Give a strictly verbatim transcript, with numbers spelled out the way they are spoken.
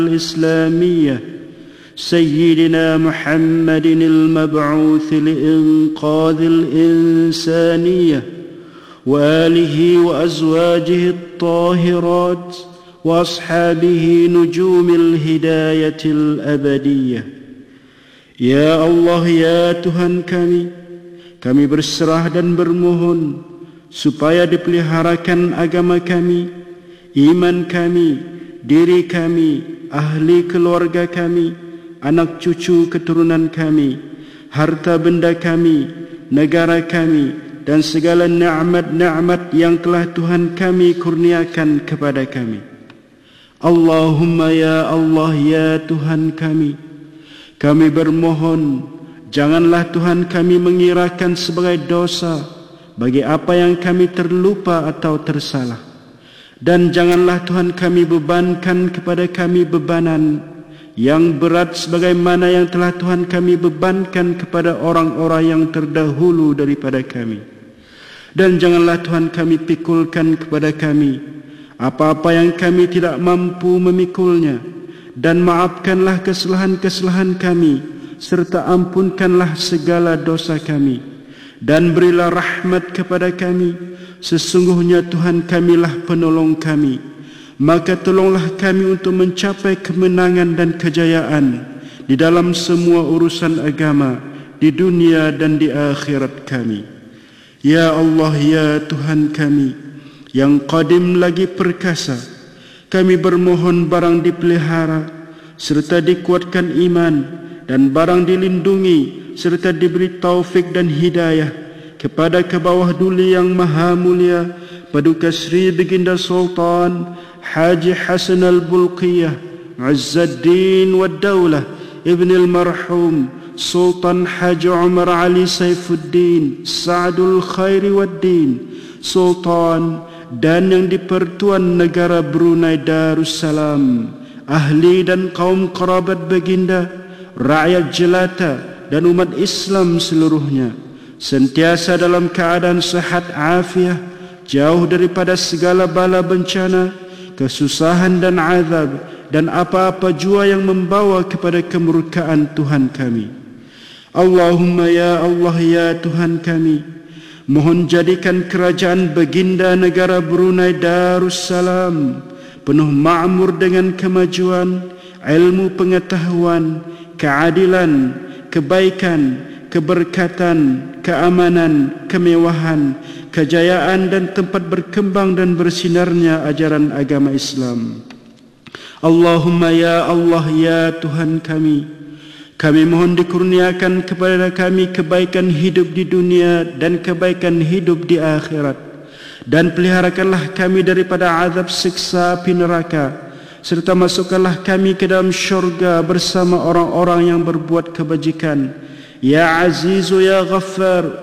الإسلامية سيدنا محمد المبعوث لإنقاذ الإنسانية وآله وأزواجه الطاهرات وأصحابه نجوم الهداية الأبدية. Ya Allah, ya Tuhan kami, kami berserah dan bermohon supaya dipeliharakan agama kami, iman kami, diri kami, ahli keluarga kami, anak cucu keturunan kami, harta benda kami, negara kami, dan segala nikmat-nikmat yang telah Tuhan kami kurniakan kepada kami. Allahumma ya Allah, ya Tuhan kami, kami bermohon, janganlah Tuhan kami mengirakan sebagai dosa bagi apa yang kami terlupa atau tersalah. Dan janganlah Tuhan kami bebankan kepada kami bebanan yang berat sebagaimana yang telah Tuhan kami bebankan kepada orang-orang yang terdahulu daripada kami. Dan janganlah Tuhan kami pikulkan kepada kami apa-apa yang kami tidak mampu memikulnya. Dan maafkanlah kesalahan-kesalahan kami, serta ampunkanlah segala dosa kami. Dan berilah rahmat kepada kami, sesungguhnya Tuhan kamilah penolong kami. Maka tolonglah kami untuk mencapai kemenangan dan kejayaan di dalam semua urusan agama, di dunia dan di akhirat kami. Ya Allah, ya Tuhan kami, yang qadim lagi perkasa, kami bermohon barang dipelihara serta dikuatkan iman, dan barang dilindungi serta diberi taufik dan hidayah kepada ke bawah duli yang maha mulia Paduka Sri Baginda Sultan Haji Hasan Al-Bulqiyah Azzaddin Wad Daulah Ibn Al-Marhum Sultan Haji Umar Ali Saifuddin Sa'adul Khairi Wad Din Sultan dan yang di-Pertuan Negara Brunei Darussalam, ahli dan kaum kerabat baginda, rakyat jelata dan umat Islam seluruhnya, sentiasa dalam keadaan sehat afiah, jauh daripada segala bala bencana, kesusahan dan azab, dan apa-apa jua yang membawa kepada kemurkaan Tuhan kami. Allahumma ya Allah, ya Tuhan kami, mohon jadikan kerajaan baginda negara Brunei Darussalam penuh makmur dengan kemajuan, ilmu pengetahuan, keadilan, kebaikan, keberkatan, keamanan, kemewahan, kejayaan dan tempat berkembang dan bersinarnya ajaran agama Islam. Allahumma ya Allah, ya Tuhan kami, kami mohon dikurniakan kepada kami kebaikan hidup di dunia dan kebaikan hidup di akhirat. Dan peliharakanlah kami daripada azab siksa api neraka, serta masukkanlah kami ke dalam syurga bersama orang-orang yang berbuat kebajikan. Ya Azizu ya Ghaffar,